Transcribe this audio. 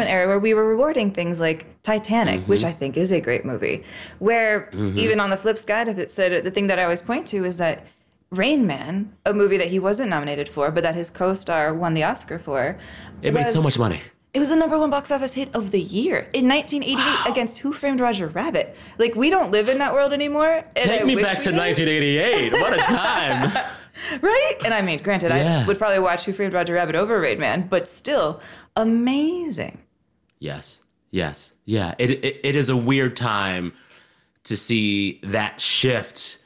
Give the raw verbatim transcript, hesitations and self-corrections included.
entertainment Yes. era where we were rewarding things like Titanic, Mm-hmm. which I think is a great movie, where Mm-hmm. even on the flip side of it, said the thing that I always point to is that Rain Man, a movie that he wasn't nominated for, but that his co-star won the Oscar for, It made was- so much money. It was the number one box office hit of the year in nineteen eighty-eight Wow. against Who Framed Roger Rabbit. Like, we don't live in that world anymore. And Take I me wish back we to did. nineteen eighty-eight. What a time. Right? And I mean, granted, Yeah. I would probably watch Who Framed Roger Rabbit over Rain Man, but still amazing. Yes. Yes. Yeah. It, it it is a weird time to see that shift